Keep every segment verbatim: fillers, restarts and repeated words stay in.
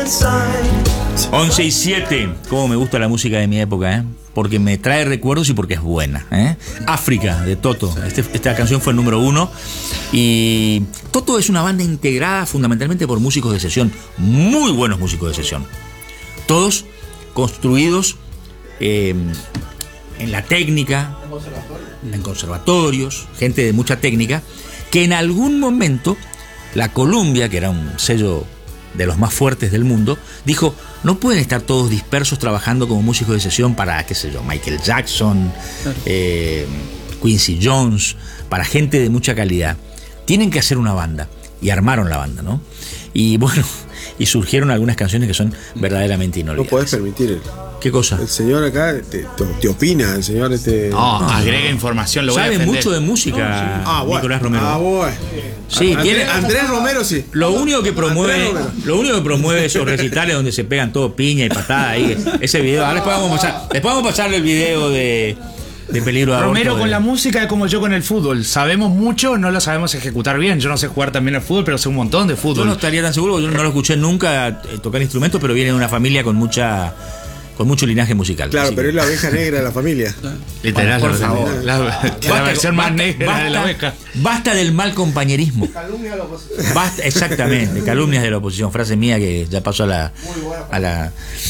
once y siete. Cómo me gusta la música de mi época, ¿eh? Porque me trae recuerdos y porque es buena, ¿eh? África, de Toto. Este, esta canción fue el número uno. Y Toto es una banda integrada fundamentalmente por músicos de sesión. Muy buenos músicos de sesión. Todos construidos eh, en la técnica, en conservatorios, gente de mucha técnica, que en algún momento la Columbia, que era un sello de los más fuertes del mundo, dijo: no pueden estar todos dispersos trabajando como músicos de sesión para, qué sé yo, Michael Jackson, eh, Quincy Jones, para gente de mucha calidad. Tienen que hacer una banda. Y armaron la banda, ¿no? Y bueno, y surgieron algunas canciones que son verdaderamente inolvidables. No podés permitir. ¿Qué cosa? El señor acá te, te, te opina, el señor este. No, no agrega información, lo voy a Sabe defender. mucho de música, no, sí. ah, bueno. Nicolás Romero. Ah, bueno. Sí, Andrés, tiene, Andrés Romero, sí. Lo único que promueve, lo único que promueve esos recitales donde se pegan todo piña y patada ahí, ese video. Ahora después vamos a pasar, después vamos a pasarle el video de, de Peligro de Romero aborto, con de... la música es como yo con el fútbol. Sabemos mucho, no lo sabemos ejecutar bien. Yo no sé jugar también al fútbol, pero sé un montón de fútbol. Yo no estaría tan seguro, yo no lo escuché nunca eh, tocar instrumentos, pero viene de una familia con mucha con mucho linaje musical. Claro, pero es la oveja negra de la familia. Literal, por la, favor. La, la, Basta, la versión más basta, negra basta, de la oveja. Basta del mal compañerismo. Basta, exactamente, calumnias de la oposición. Frase mía que ya pasó a la a la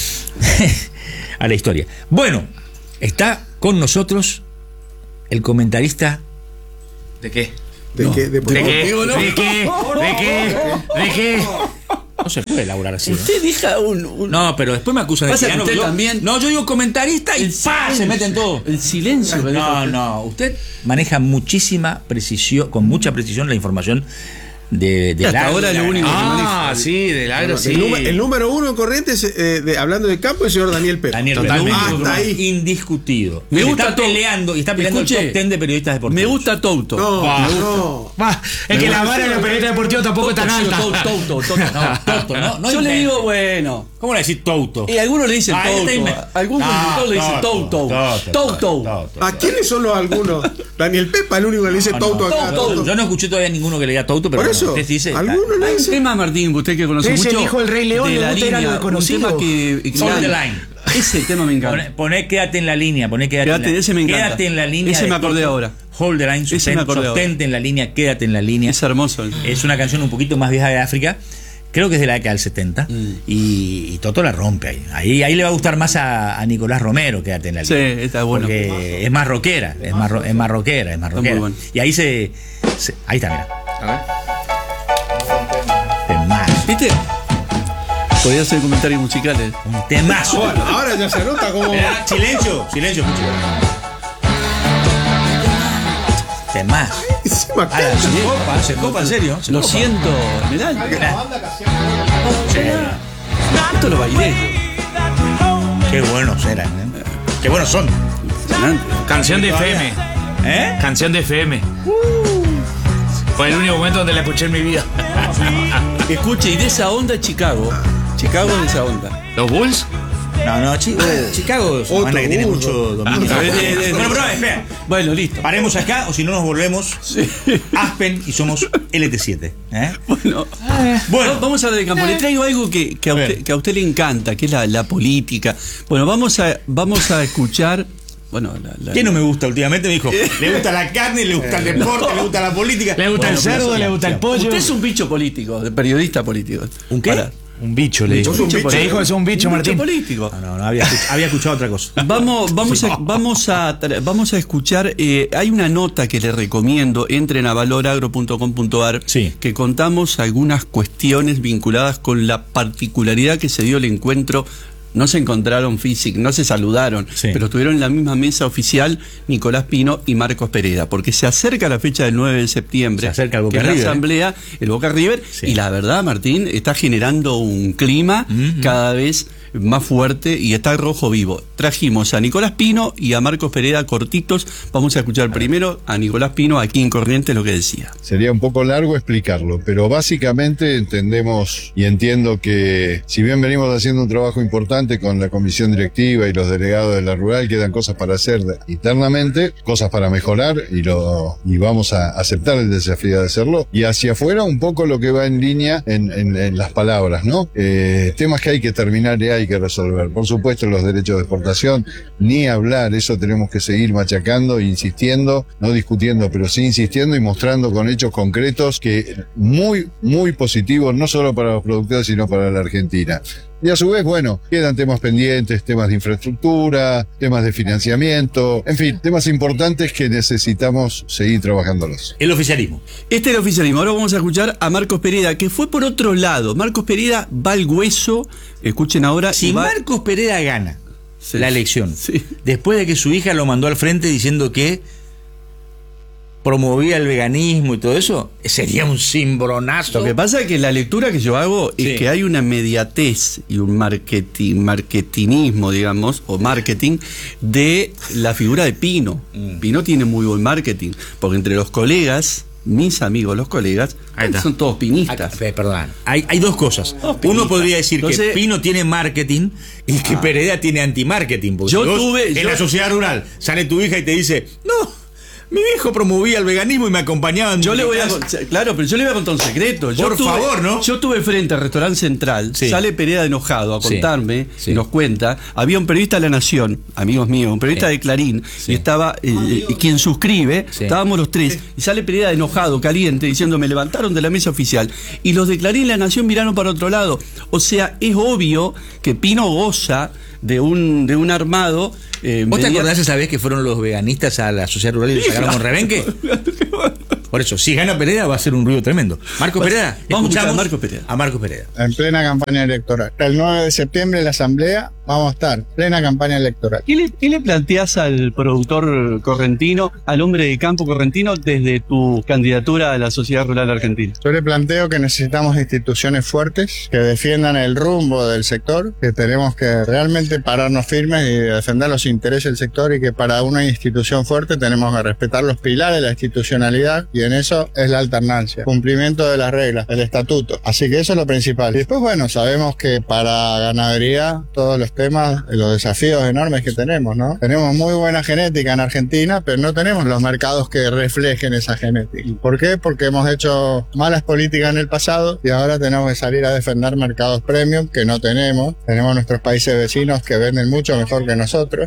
a la historia. Bueno, está con nosotros el comentarista. ¿De qué? ¿De no. qué? ¿De, ¿De, qué? ¿De qué? ¿De qué? ¿De qué? ¿De qué? No se puede elaborar así. Usted ¿no? deja un, un... No, pero después me acusan de que usted yo, también. No, yo digo comentarista y ¡pah! Se meten todo. El silencio. No, no. Usted maneja muchísima precisión, con mucha precisión la información de, de hasta ahora lo único que Ah, maneja. sí, del agro, sí. El, número, el número uno en Corrientes, eh, de, hablando de campo, es el señor Daniel Pepe. Daniel Totalmente. Pepe. Hasta ahí. Indiscutido. Me Y gusta está todo. peleando y está peleando Escuche, el top ten de periodistas deportivos. Me gusta Toto. No, Bah. no. Va, es que la vara de los periodistas deportivos tampoco es tan alta. Toto, Toto, Toto. No, Toto, no, no Yo le invente. digo, bueno. ¿Cómo le decís Toto? Y algunos le dicen Ah, este Toto. inven- Algunos No, le dicen Toto, Toto. Toto, Toto. ¿A quiénes son los algunos? Daniel Pepa, el único que le dice No, Toto no, acá. Toto. Toto. Yo no escuché todavía ninguno que le diga Toto, pero Por bueno, eso, usted dice. algunos le Hay un dicen. tema, Martín, usted que conoce Ese mucho. dijo el Rey León, de le la gusta, era línea, lo conocido. un tema que, que Hold the claro, line. ese tema me encanta. Poné, poné quédate en la línea, poné quédate, Quédate, en la, ese me encanta. Quédate en la línea. Ese de me acordé Toto. ahora. Hold the line, Ese sostén, me acordé ahora. sostente en la línea, quédate en la línea. Es hermoso. Es una canción un poquito más vieja de África. Creo que es de la década del setenta. Mm. Y, y Toto la rompe ahí. ahí. Ahí le va a gustar más a, a Nicolás Romero, quédate en la línea. Sí, está bueno. Porque es más rockera, es más, es más rockera, es más rockera. Bueno. Y ahí se, se. Ahí está, mira. A ver. Temazo. ¿Viste? Podría hacer comentarios musicales. Un temazo. Bueno, ahora ya se nota como. Mirá, silencio, silencio, escucha. Temazo. Encima, Ah, se copa, se copa, en serio. Se Lo copa. siento. Mirá. Sí. Esto lo bailé yo. Qué buenos eran, ¿eh? Qué buenos son. Impresionante. Canción de F M. ¿Eh? Canción de F M. Fue el único momento donde la escuché en mi vida. Escuche, y de esa onda Chicago. Chicago es de esa onda. ¿Los Bulls? No, no, chi- eh, Chicago es una Otro banda que tiene burro. mucho dominio. Ah, eh, eh, Bueno, pero espera. Bueno, listo. Paremos acá o si no nos volvemos Aspen y somos L T siete. ¿eh? Bueno, Bueno, vamos a hablar de campo. Le traigo algo que, que, a, usted, que a usted le encanta, que es la, la política. Bueno, vamos a, vamos a escuchar. Bueno, la, la, ¿qué no me gusta últimamente? Me dijo, le gusta la carne, le gusta el deporte, le gusta la política. ¿Le gusta Bueno, el cerdo? pero- ¿Le gusta el pollo? Usted es un bicho político, de periodista político. ¿Un qué? Para- Un bicho, le dijo. Sos un bicho. Te dijo que es un bicho, un Martín. bicho político. No, no, no, había, escuch- había escuchado otra cosa. Vamos, vamos, a, vamos, a, tra- vamos a escuchar, eh, hay una nota que le recomiendo, entren a valoragro punto com punto ar, Sí. que contamos algunas cuestiones vinculadas con la particularidad que se dio el encuentro. No se encontraron físicos, no se saludaron, Sí. pero estuvieron en la misma mesa oficial Nicolás Pino y Marcos Pereda, porque se acerca la fecha del nueve de septiembre, Se acerca el Boca que es la River, ¿eh? asamblea, el Boca River, Sí. y la verdad, Martín, está generando un clima Mm-hmm. cada vez más fuerte y está rojo vivo. Trajimos a Nicolás Pino y a Marcos Pereda cortitos. Vamos a escuchar primero a Nicolás Pino aquí en Corrientes lo que decía. Sería un poco largo explicarlo, pero básicamente entendemos y entiendo que si bien venimos haciendo un trabajo importante adelante con la comisión directiva y los delegados de la rural, quedan cosas para hacer internamente, cosas para mejorar y lo y vamos a aceptar el desafío de hacerlo. Y hacia afuera un poco lo que va en línea en, en, en las palabras, ¿no? Eh, temas que hay que terminar y hay que resolver. Por supuesto, los derechos de exportación, ni hablar, eso tenemos que seguir machacando, insistiendo, no discutiendo, pero sí insistiendo y mostrando con hechos concretos que muy, muy positivos, no solo para los productores, sino para la Argentina. Y a su vez, bueno, quedan temas pendientes, temas de infraestructura, temas de financiamiento, en fin, temas importantes que necesitamos seguir trabajándolos. El oficialismo. Este es el oficialismo. Ahora vamos a escuchar a Marcos Pereda, que fue por otro lado. Marcos Pereda va al hueso, escuchen ahora. Si va... Marcos Pereda gana sí, la elección, sí. después de que su hija lo mandó al frente diciendo que promovía el veganismo y todo eso, sería un cimbronazo. Lo que pasa es que la lectura que yo hago sí. es que hay una inmediatez y un marketing, marketinismo, digamos, o marketing de la figura de Pino. Mm. Pino tiene muy buen marketing, porque entre los colegas, mis amigos, los colegas, son todos pinistas. Ay, perdón, hay, hay dos cosas. Todos Uno podría decir Entonces, que Pino tiene marketing y que ah. Pereda tiene anti-marketing. Porque yo si vos, tuve. En yo, la sociedad rural sale tu hija y te dice, no. Mi viejo promovía el veganismo y me acompañaban. Yo le voy a claro, pero yo le voy a contar un secreto. Yo Por tuve, favor, ¿no? Yo tuve frente al restaurante Central, sí. sale Pereda enojado a contarme, sí. Sí. y nos cuenta, había un periodista de La Nación, amigos míos, un periodista sí. de Clarín, sí. y estaba, eh, quien suscribe, sí. estábamos los tres, y sale Pereda enojado, caliente, diciendo, me levantaron de la mesa oficial, y los de Clarín y La Nación miraron para otro lado. O sea, es obvio que Pino goza de un, de un armado. Eh, ¿Vos media... te acordás esa vez que fueron los veganistas a la sociedad rural y le sacaron un rebenque? Por eso, si gana Pereda va a ser un ruido tremendo. Marcos pues, Pereda, vamos a Marcos Pereda. A Marcos Pereda. En plena campaña electoral. El nueve de septiembre en la asamblea vamos a estar, plena campaña electoral. ¿Qué le, qué le planteás al productor correntino, al hombre de campo correntino, desde tu candidatura a la sociedad rural argentina? Yo le planteo que necesitamos instituciones fuertes, que defiendan el rumbo del sector, que tenemos que realmente pararnos firmes y defender los intereses del sector, y que para una institución fuerte tenemos que respetar los pilares de la institucionalidad, y en eso es la alternancia, cumplimiento de las reglas, el estatuto. Así que eso es lo principal. Y después, bueno, sabemos que para ganadería todos los temas, los desafíos enormes que tenemos, ¿no? Tenemos muy buena genética en Argentina, pero no tenemos los mercados que reflejen esa genética. ¿Por qué? Porque hemos hecho malas políticas en el pasado y ahora tenemos que salir a defender mercados premium que no tenemos. Tenemos nuestros países vecinos que venden mucho mejor que nosotros.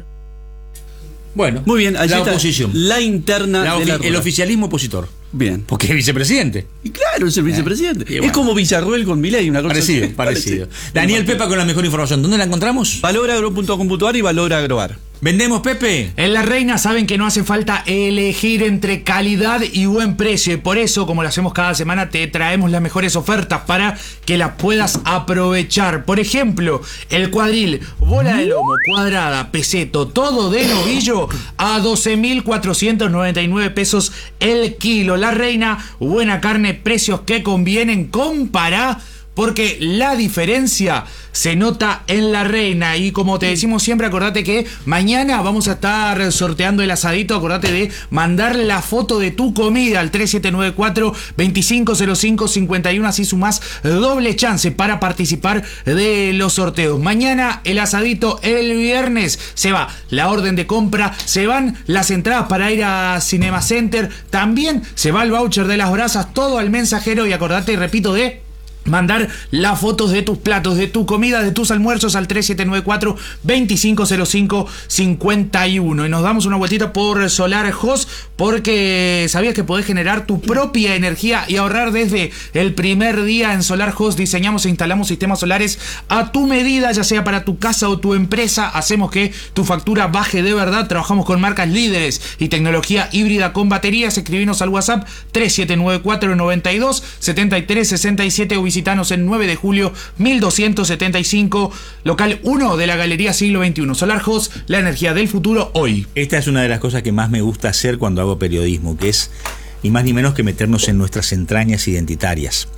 Bueno, muy bien, allí la está oposición. La interna la de la el oficialismo opositor. Bien. Porque es vicepresidente. Y claro, es el vicepresidente. Eh, es bueno. como Villarruel con Milei, una cosa parecido, así. parecido. Daniel Pepa con la mejor información. ¿Dónde la encontramos? valoragro punto com punto ar y Valoragroar. ¿Vendemos, Pepe? En La Reina saben que no hace falta elegir entre calidad y buen precio, y por eso, como lo hacemos cada semana, te traemos las mejores ofertas para que las puedas aprovechar. Por ejemplo, el cuadril, bola de lomo, cuadrada, peseto, todo de novillo a doce mil cuatrocientos noventa y nueve pesos el kilo. La Reina, buena carne, precios que convienen. Compara, porque la diferencia se nota en La Reina. Y como te decimos siempre, acordate que mañana vamos a estar sorteando el asadito. Acordate de mandar la foto de tu comida al tres siete nueve cuatro, dos cinco cero cinco, cinco uno. Así sumás doble chance para participar de los sorteos. Mañana el asadito, el viernes se va la orden de compra, se van las entradas para ir a Cinema Center, también se va el voucher de las brasas, todo al mensajero. Y acordate, repito, de mandar las fotos de tus platos, de tu comida, de tus almuerzos al tres siete nueve cuatro, dos cinco cero cinco, cinco uno. Y nos damos una vueltita por Solar Host, porque sabías que podés generar tu propia energía y ahorrar desde el primer día. En Solar Host diseñamos e instalamos sistemas solares a tu medida, ya sea para tu casa o tu empresa. Hacemos que tu factura baje de verdad. Trabajamos con marcas líderes y tecnología híbrida con baterías. Escribinos al WhatsApp tres siete nueve cuatro, noventa y dos, setenta y tres sesenta y siete o visitanos en nueve de julio mil doscientos setenta y cinco, local uno de la Galería Siglo veintiuno. Solar Host, la energía del futuro hoy. Esta es una de las cosas que más me gusta hacer cuando hago periodismo, que es ni más ni menos que meternos en nuestras entrañas identitarias.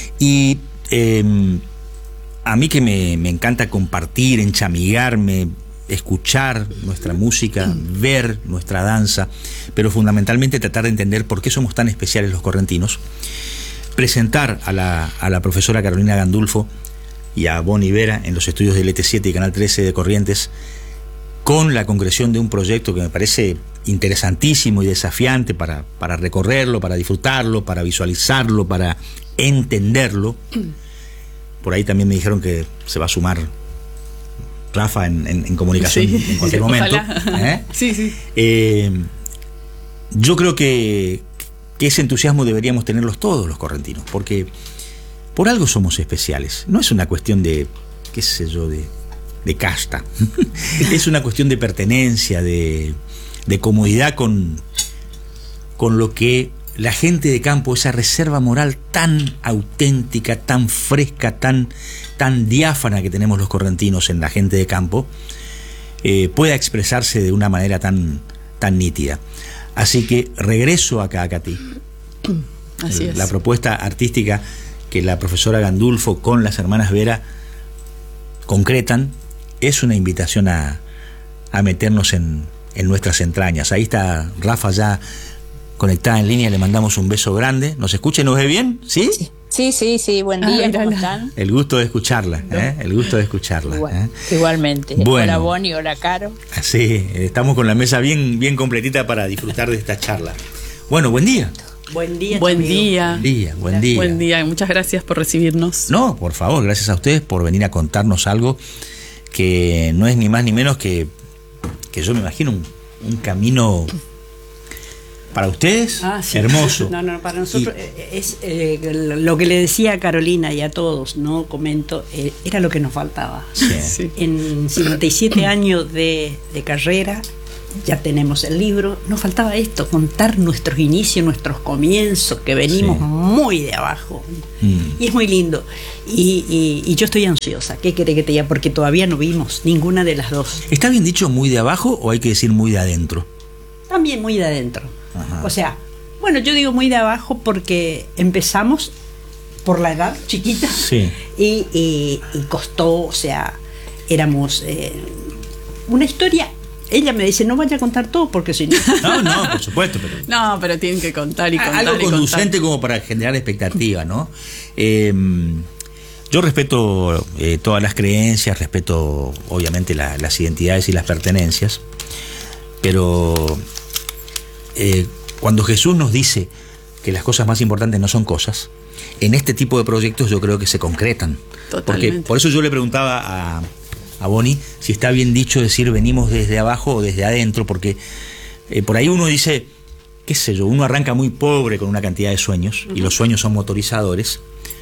Y eh, a mí que me, me encanta compartir, enchamigarme, escuchar nuestra música, ver nuestra danza, pero fundamentalmente tratar de entender por qué somos tan especiales los correntinos. Presentar a la, a la profesora Carolina Gandulfo y a Bonnie Vera en los estudios de L T siete y Canal trece de Corrientes, con la concreción de un proyecto que me parece interesantísimo y desafiante para, para recorrerlo, para disfrutarlo, para visualizarlo, para entenderlo. Por ahí también me dijeron que se va a sumar Rafa en, en, en comunicación sí, en cualquier momento. ¿Eh? Sí, sí. Eh, yo creo que, que ese entusiasmo deberíamos tenerlos todos los correntinos, porque por algo somos especiales. No es una cuestión de, qué sé yo, de, de casta. Es una cuestión de pertenencia, de, de comodidad con, con lo que la gente de campo, esa reserva moral tan auténtica, tan fresca, tan, tan diáfana que tenemos los correntinos en la gente de campo, eh, pueda expresarse de una manera tan, tan nítida. Así que regreso acá a Cati. Así es. La propuesta artística que la profesora Gandulfo con las hermanas Vera concretan es una invitación a, a meternos en, en nuestras entrañas. Ahí está Rafa ya conectada en línea, le mandamos un beso grande. ¿Nos escucha y nos ve bien? ¿Sí? Sí, sí, sí, sí. Buen día, ah, ¿cómo están? El gusto de escucharla, ¿eh? El gusto de escucharla. Igual, ¿eh? Igualmente. Bueno. Hola Bonnie, hola Caro. Sí, estamos con la mesa bien, bien completita para disfrutar de esta charla. Bueno, buen día. Buen día. Buen amigo. día. Buen día, buen día. Buen día y muchas gracias por recibirnos. No, por favor, gracias a ustedes por venir a contarnos algo que no es ni más ni menos que, que yo me imagino un, un camino para ustedes Ah, sí. hermoso. No, no, para nosotros y, es eh, lo que le decía a Carolina y a todos, no comento, eh, era lo que nos faltaba. Sí. Sí. En cincuenta y siete años de, de carrera, ya tenemos el libro, nos faltaba esto, contar nuestros inicios, nuestros comienzos, que venimos Sí. muy de abajo. Mm. Y es muy lindo. Y, y, y yo estoy ansiosa, ¿qué querés que te diga? Porque todavía no vimos ninguna de las dos. ¿Está bien dicho muy de abajo o hay que decir muy de adentro? También muy de adentro. Ajá. O sea, bueno, yo digo muy de abajo porque empezamos por la edad chiquita Sí. y, y, y costó, o sea, éramos eh, una historia. Ella me dice, no vaya a contar todo porque si no... No, no, por supuesto, pero No, pero tienen que contar y contar. algo y contar. conducente como para generar expectativa, ¿no? Eh, yo respeto eh, todas las creencias, respeto obviamente la, las identidades y las pertenencias, pero eh, cuando Jesús nos dice que las cosas más importantes no son cosas, en este tipo de proyectos yo creo que se concretan. Totalmente. Porque por eso yo le preguntaba a, a Bonnie si está bien dicho decir venimos desde abajo o desde adentro, porque eh, por ahí uno dice, qué sé yo, uno arranca muy pobre con una cantidad de sueños, uh-huh. y los sueños son motorizadores,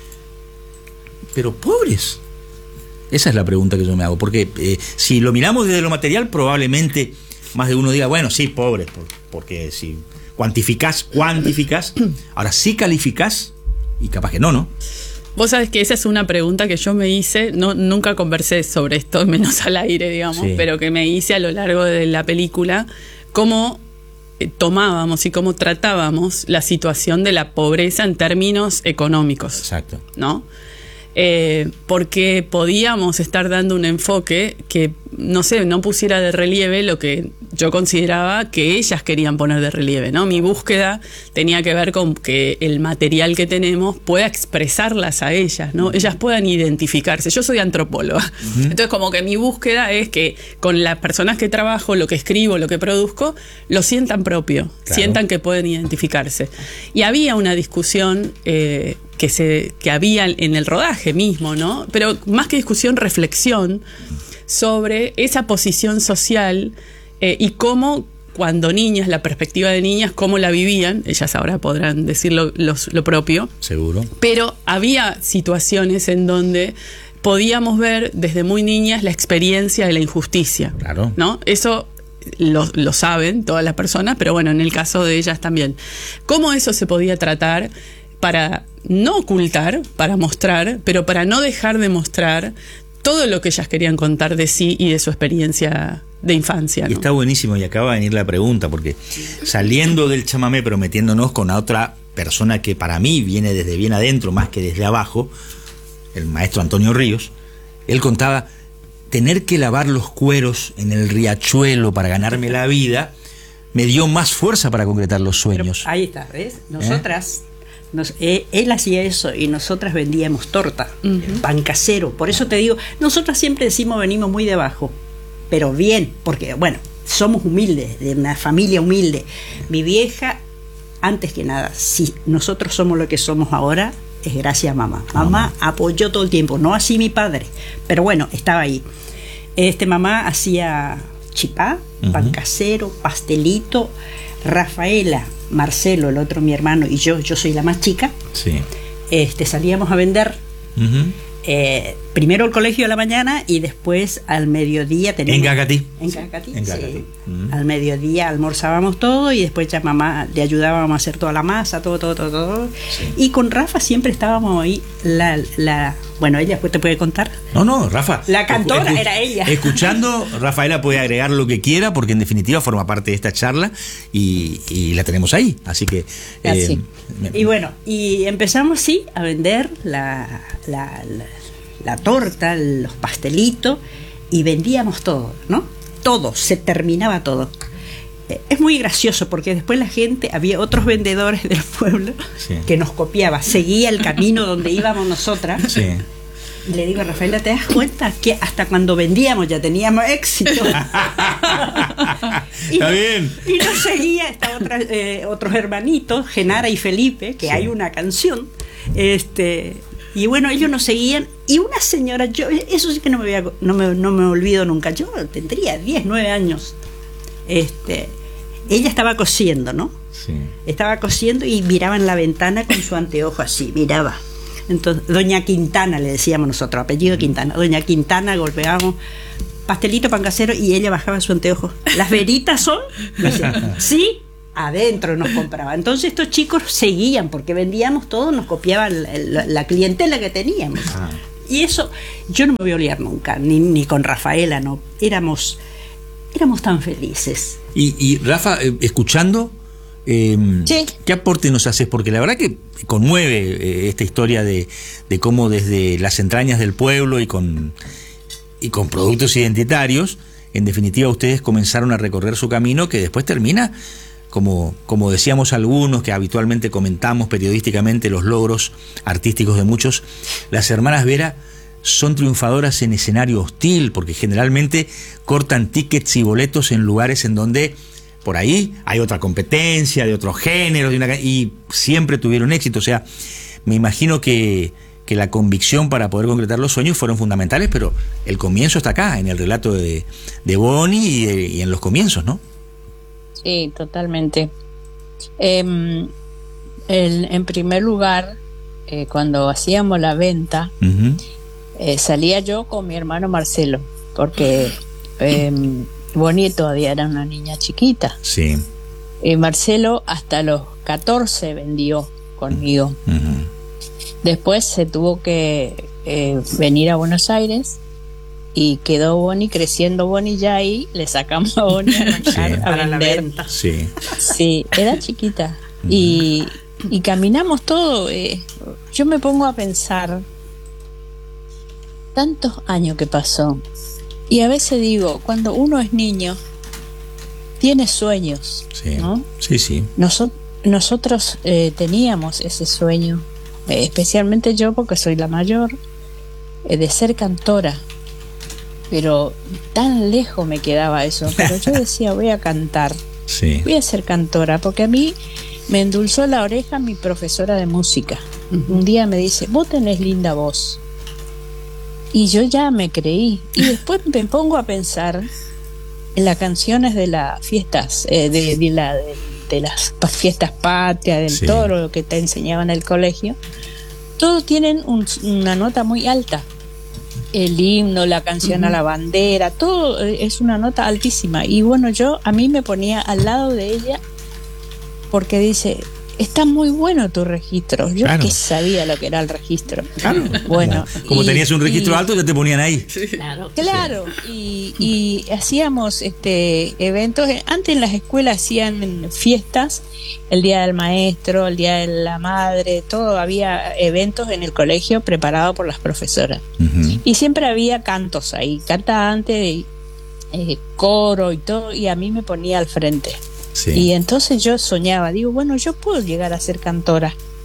pero pobres. Esa es la pregunta que yo me hago, porque eh, si lo miramos desde lo material, probablemente más de uno diga, bueno, sí, pobres, por, porque si cuantificás, cuantificás, ahora sí calificás, y capaz que no, ¿no? Vos sabés que esa es una pregunta que yo me hice, no, nunca conversé sobre esto, menos al aire, digamos, Sí. pero que me hice a lo largo de la película, cómo eh, tomábamos y cómo tratábamos la situación de la pobreza en términos económicos. Exacto. ¿No? Eh, porque podíamos estar dando un enfoque que, no sé, no pusiera de relieve lo que yo consideraba que ellas querían poner de relieve, ¿no? Mi búsqueda tenía que ver con que el material que tenemos pueda expresarlas a ellas, ¿no? Ellas puedan identificarse. Yo soy antropóloga, uh-huh. entonces como que mi búsqueda es que con las personas que trabajo, lo que escribo, lo que produzco, lo sientan propio, claro. sientan que pueden identificarse. Y había una discusión eh, que se que había en el rodaje mismo, ¿no? Pero más que discusión, reflexión sobre esa posición social eh, y cómo cuando niñas, la perspectiva de niñas, cómo la vivían, ellas ahora podrán decir lo, lo, lo propio. Seguro. Pero había situaciones en donde podíamos ver desde muy niñas la experiencia de la injusticia. Claro. ¿No? Eso lo, lo saben todas las personas, pero bueno, en el caso de ellas también. ¿Cómo eso se podía tratar para no ocultar, para mostrar, pero para no dejar de mostrar todo lo que ellas querían contar de sí y de su experiencia de infancia, ¿no? Y está buenísimo, y acaba de venir la pregunta, porque saliendo del chamamé, pero metiéndonos con otra persona que para mí viene desde bien adentro, más que desde abajo, el maestro Antonio Ríos, él contaba, tener que lavar los cueros en el riachuelo para ganarme la vida, me dio más fuerza para concretar los sueños. Pero ahí está, ¿ves? Nosotras... ¿Eh? Nos, eh, él hacía eso y nosotras vendíamos torta, uh-huh. pan casero. Por eso te digo, nosotras siempre decimos venimos muy de abajo, pero bien, porque bueno, somos humildes, de una familia humilde. Mi vieja, antes que nada, si nosotros somos lo que somos ahora, es gracias a mamá. Mamá uh-huh. apoyó todo el tiempo, no así mi padre, pero bueno, estaba ahí. Este mamá hacía chipá, uh-huh. pan casero, pastelito. Rafaela, Marcelo, el otro mi hermano y yo, yo soy la más chica, sí. este, salíamos a vender uh-huh. eh, primero al colegio a la mañana y después al mediodía teníamos, en Cacatí en Cacatí, en sí. Cacatí. Uh-huh. Al mediodía almorzábamos todo y después ya mamá le ayudábamos a hacer toda la masa, todo, todo, todo, todo. Sí. Y con Rafa siempre estábamos ahí, la, la bueno, ella después te puede contar. No, no, Rafa. La cantora escu- era ella. Escuchando, Rafaela puede agregar lo que quiera porque en definitiva forma parte de esta charla y, y la tenemos ahí. Así que... Eh, y bueno, y empezamos sí a vender la, la, la, la torta, los pastelitos y vendíamos todo, ¿no? Todo, se terminaba todo. Es muy gracioso porque después la gente, había otros vendedores del pueblo sí. que nos copiaba, seguía el camino donde íbamos nosotras. Sí. Y le digo a Rafaela, ¿te das cuenta que hasta cuando vendíamos ya teníamos éxito? y, Está bien. Y nos seguía esta otra, eh, otros hermanitos, Genara y Felipe, que sí. hay una canción. Este, y bueno, ellos nos seguían. Y una señora, yo eso sí que no me, voy a, no me, no me olvido nunca. Yo tendría diez, nueve años. Este, ella estaba cosiendo, ¿no? Sí. Estaba cosiendo y miraba en la ventana con su anteojo así, miraba. Entonces, Doña Quintana le decíamos nosotros, apellido Quintana. Doña Quintana, golpeábamos pastelito, pan casero y ella bajaba su anteojo. ¿Las veritas son? Decía, sí, adentro nos compraba. Entonces estos chicos seguían porque vendíamos todo, nos copiaban la, la, la clientela que teníamos. Ah. Y eso yo no me voy a olvidar nunca, ni, ni con Rafaela, no. Éramos... Éramos tan felices. Y, y Rafa, eh, escuchando, eh, sí. ¿qué aporte nos haces? Porque la verdad que conmueve eh, esta historia de, de cómo desde las entrañas del pueblo y con, y con productos identitarios, en definitiva ustedes comenzaron a recorrer su camino que después termina, como, como decíamos algunos, que habitualmente comentamos periodísticamente los logros artísticos de muchos, las hermanas Vera son triunfadoras en escenario hostil, porque generalmente cortan tickets y boletos en lugares en donde por ahí hay otra competencia, de otros géneros, de una, y siempre tuvieron éxito. O sea, me imagino que, que la convicción para poder concretar los sueños fueron fundamentales, pero el comienzo está acá, en el relato de, de Bonnie y, de, y en los comienzos, ¿no? Sí, totalmente. Eh, el, en primer lugar, eh, cuando hacíamos la venta, uh-huh. Eh, salía yo con mi hermano Marcelo, porque eh, Bonnie todavía era una niña chiquita. Sí. Y Marcelo hasta los catorce vendió conmigo. Uh-huh. Después se tuvo que eh, venir a Buenos Aires y quedó Bonnie creciendo. Bonnie ya ahí le sacamos a Bonnie a, sí. a, a vender. Sí. Sí, era chiquita. Uh-huh. Y, y caminamos todo. Eh, yo me pongo a pensar tantos años que pasó y a veces digo, cuando uno es niño tiene sueños, sí, ¿no? Sí, sí. Noso- nosotros eh, teníamos ese sueño, eh, especialmente yo porque soy la mayor, eh, de ser cantora, pero tan lejos me quedaba eso, pero yo decía voy a cantar, sí. voy a ser cantora, porque a mí me endulzó la oreja mi profesora de música. Uh-huh. Un día me dice, vos tenés linda voz. Y yo ya me creí. Y después me pongo a pensar en las canciones de las fiestas, eh, de, de, la, de, de las fiestas patrias, del sí. toro, lo que te enseñaban en el colegio. Todos tienen un, una nota muy alta. El himno, la canción uh-huh. a la bandera, todo es una nota altísima. Y bueno, yo a mí me ponía al lado de ella porque dice... Está muy bueno tu registro. Yo claro. que sabía lo que era el registro. Claro. Bueno, como y, tenías un registro y, alto, ya te ponían ahí. Claro, claro. Y, y hacíamos este eventos. Antes en las escuelas hacían fiestas, el día del maestro, el día de la madre, todo. Había eventos en el colegio preparados por las profesoras. Uh-huh. Y siempre había cantos ahí, cantantes, eh, coro y todo. Y a mí me ponía al frente. Sí. Y entonces yo soñaba, digo, bueno, yo puedo llegar a ser cantora.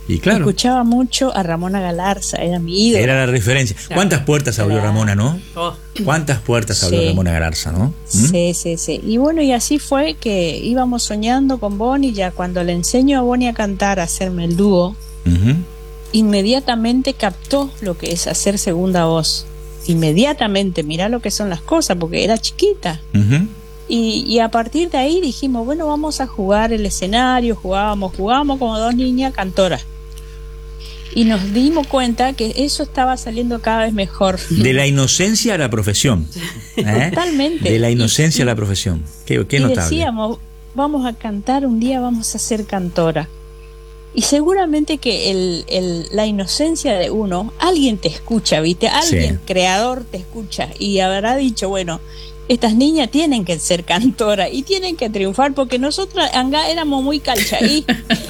Y claro. Escuchaba mucho a Ramona Galarza, era mi ídolo. Era la referencia. ¿Cuántas puertas abrió Claro. Ramona, no? Oh. ¿Cuántas puertas abrió Sí. Ramona Galarza, no? ¿Mm? Sí, sí, sí. Y bueno, y así fue que íbamos soñando con Bonnie. Ya cuando le enseño a Bonnie a cantar, a hacerme el dúo, Ujú. inmediatamente captó lo que es hacer segunda voz. Inmediatamente, mirá lo que son las cosas, porque era chiquita. Ujú. Y, y a partir de ahí dijimos, bueno, vamos a jugar el escenario, jugábamos, jugábamos como dos niñas cantoras. Y nos dimos cuenta que eso estaba saliendo cada vez mejor. De la inocencia a la profesión. ¿eh? Totalmente. De la inocencia Y- a la profesión. Qué, qué y notable. decíamos, vamos a cantar, un día vamos a ser cantora. Y seguramente que el, el, la inocencia de uno, alguien te escucha, ¿viste? Alguien, Sí. creador, te escucha. Y habrá dicho, bueno, estas niñas tienen que ser cantoras y tienen que triunfar porque nosotras anga éramos muy calchaí.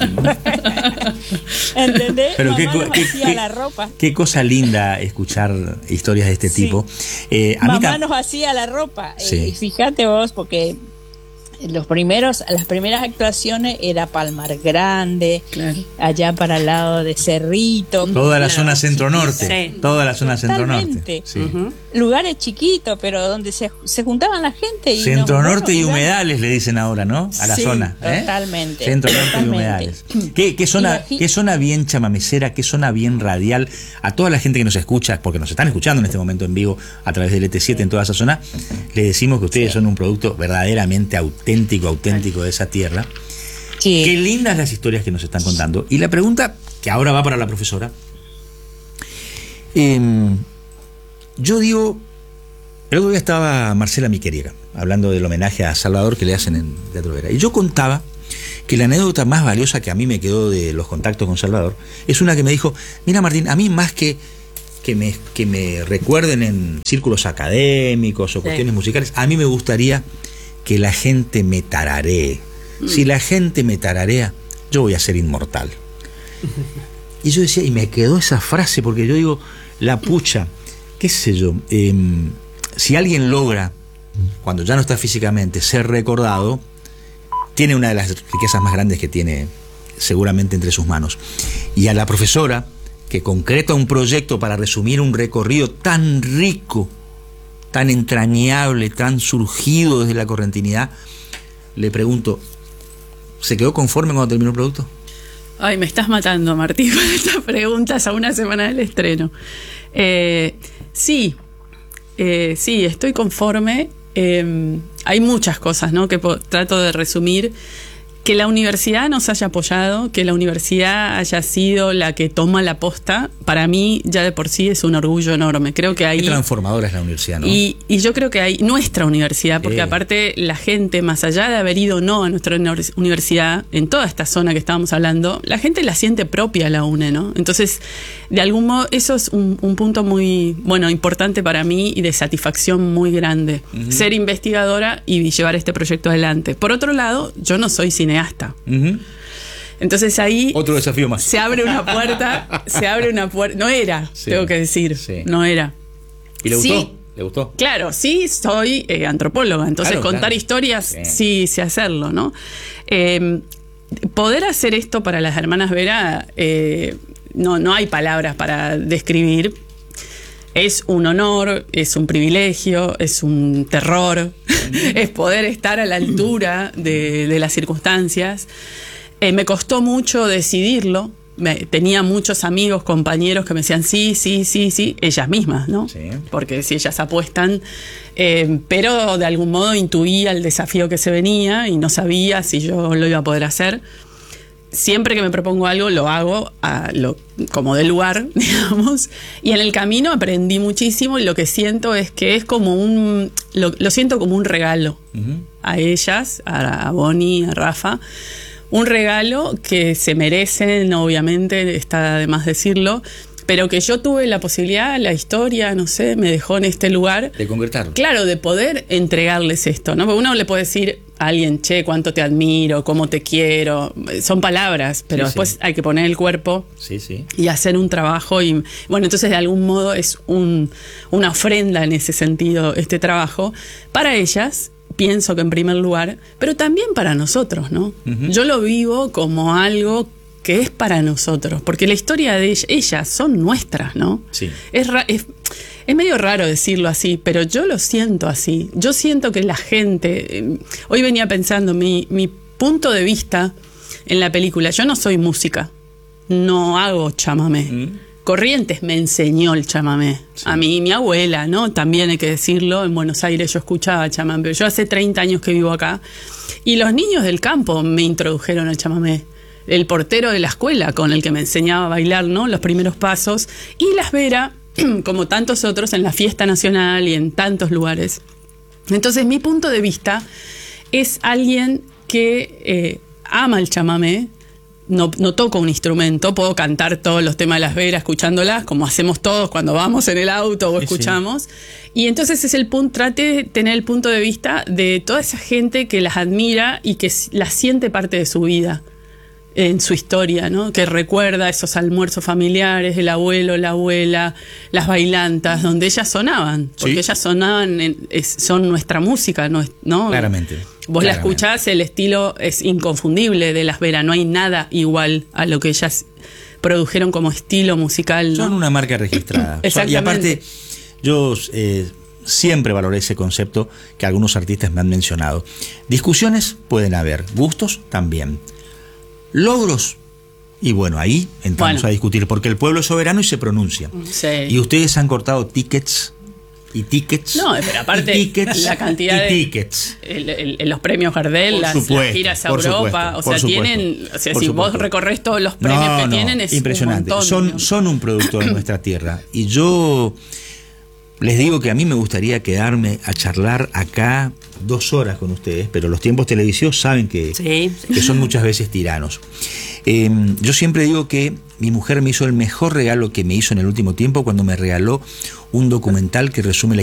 ¿Entendés? Pero qué, Mamá co- nos qué- hacía qué- la ropa. qué cosa linda escuchar historias de este Sí. tipo. Eh, a mí Mamá tam- nos hacía la ropa. Sí. Eh, y fíjate vos, porque los primeros, las primeras actuaciones era Palmar Grande, Claro. allá para el lado de Cerrito. Toda la Claro. zona centro-norte. Sí. Toda la zona centro-norte. Totalmente. Sí. Ujú. Lugares chiquitos, pero donde se, se juntaban la gente. Y Centro-norte nos- y bueno, humedales le dicen ahora, ¿no? A la Sí, zona. ¿eh? totalmente, Centro-norte y totalmente. humedales. ¿Qué, qué zona, Imagi- ¿Qué zona bien chamamecera? ¿Qué zona bien radial? A toda la gente que nos escucha, porque nos están escuchando en este momento en vivo a través del E T siete en toda esa zona, le decimos que ustedes son un producto verdaderamente auténtico, auténtico de esa tierra. Sí. Qué lindas las historias que nos están contando. Y la pregunta, que ahora va para la profesora. eh, yo digo, el otro día estaba Marcela Miqueriega hablando del homenaje a Salvador que le hacen en Teatro Vera. Y yo contaba que la anécdota más valiosa que a mí me quedó de los contactos con Salvador es una que me dijo, mira Martín, a mí más que que me, que me recuerden en círculos académicos o Sí. cuestiones musicales, a mí me gustaría que la gente me tararee. Si la gente me tararea, yo voy a ser inmortal. Y yo decía, y me quedó esa frase, porque yo digo, la pucha, qué sé yo, eh, si alguien logra, cuando ya no está físicamente, ser recordado, tiene una de las riquezas más grandes que tiene seguramente entre sus manos. Y a la profesora, que concreta un proyecto para resumir un recorrido tan rico, tan entrañable, tan surgido desde la correntinidad, le pregunto, ¿se quedó conforme cuando terminó el producto? Ay, me estás matando, Martín, con estas preguntas a una semana del estreno. Eh, sí, eh, sí, estoy conforme. Eh, hay muchas cosas, ¿no?, que po- trato de resumir. Que la universidad nos haya apoyado, que la universidad haya sido la que toma la posta, para mí ya de por sí es un orgullo enorme. Creo que ahí... Qué transformadora es la universidad, ¿no? Y, y yo creo que hay nuestra universidad, porque Sí. aparte la gente, más allá de haber ido o no a nuestra univers- universidad, en toda esta zona que estábamos hablando, la gente la siente propia la UNE, ¿no? Entonces, de algún modo, eso es un, un punto muy, bueno, importante para mí y de satisfacción muy grande. Ujú. Ser investigadora y llevar este proyecto adelante. Por otro lado, yo no soy cineasta. Ujú. Entonces ahí Otro desafío más. se abre una puerta, se abre una puerta. No era, Sí. tengo que decir, Sí. no era. ¿Y le gustó? Sí. ¿Le gustó? Claro, sí, soy eh, antropóloga, entonces Claro, contar claro. historias, Sí. sí, sé hacerlo, ¿no? Eh, poder hacer esto para las hermanas Vera, eh, no, no hay palabras para describir. Es un honor, es un privilegio, es un terror, es poder estar a la altura de, de las circunstancias. Eh, me costó mucho decidirlo. Me- tenía muchos amigos, compañeros que me decían sí, sí, sí, sí, ellas mismas, ¿no? Sí. Porque si ellas apuestan, eh, pero de algún modo intuía el desafío que se venía y no sabía si yo lo iba a poder hacer. Siempre que me propongo algo, lo hago a lo, como de lugar, digamos. Y en el camino aprendí muchísimo y lo que siento es que es como un... Lo, lo siento como un regalo Ujú. a ellas, a, a Bonnie, a Rafa. Un regalo que se merecen, obviamente, está de más decirlo, pero que yo tuve la posibilidad, la historia, no sé, me dejó en este lugar. De concretarlo. Claro, de poder entregarles esto, ¿no? Porque uno le puede decir a alguien, che, cuánto te admiro, cómo te quiero. Son palabras, pero Sí, después sí. hay que poner el cuerpo Sí, sí. y hacer un trabajo. Y bueno, entonces de algún modo es un, una ofrenda en ese sentido este trabajo para ellas. Pienso que en primer lugar, pero también para nosotros, ¿no? Ujú. Yo lo vivo como algo que es para nosotros, porque la historia de ellas, ellas son nuestras, ¿no? Sí. Es, ra- es, es medio raro decirlo así, pero yo lo siento así. Yo siento que la gente... eh, hoy venía pensando, mi, mi punto de vista en la película, yo no soy música, no hago chamamé. Mm. Corrientes me enseñó el chamamé. Sí. A mí, mi abuela, ¿no? También hay que decirlo, en Buenos Aires yo escuchaba chamamé, pero yo hace treinta años que vivo acá, y los niños del campo me introdujeron al chamamé. El portero de la escuela con el que me enseñaba a bailar, ¿no? Los primeros pasos. Y Las Vera, como tantos otros, en la fiesta nacional y en tantos lugares. Entonces, mi punto de vista es alguien que eh, ama el chamamé. No, no toco un instrumento, puedo cantar todos los temas de Las Veras escuchándolas, como hacemos todos cuando vamos en el auto o escuchamos. Sí. Y entonces es el punto, trate de tener el punto de vista de toda esa gente que las admira y que las siente parte de su vida, en su historia, ¿no? Que recuerda esos almuerzos familiares del abuelo, la abuela, las bailantas, donde ellas sonaban, porque sí. ellas sonaban, en, es, son nuestra música, ¿no? ¿no? Claramente. Vos claramente. la escuchás, el estilo es inconfundible de Las Vera, no hay nada igual a lo que ellas produjeron como estilo musical, ¿no? Son una marca registrada. Exactamente. Y aparte, yo eh, siempre valoré ese concepto que algunos artistas me han mencionado. Discusiones pueden haber, gustos también. Logros, y bueno, ahí entramos bueno. a discutir, porque el pueblo es soberano y se pronuncia. Sí. Y ustedes han cortado tickets y tickets. No, pero aparte y tickets, la cantidad y de tickets. El, el, el, los premios Gardel, las, supuesto, las giras a Europa, supuesto, o sea, tienen, o sea, si supuesto. vos recorres todos los premios no, que no, tienen es impresionante. Un montón, son, son un producto de nuestra tierra. Y yo les digo que a mí me gustaría quedarme a charlar acá dos horas con ustedes, pero los tiempos televisivos saben que, sí. que son muchas veces tiranos. Eh, yo siempre digo que mi mujer me hizo el mejor regalo que me hizo en el último tiempo cuando me regaló un documental que resume la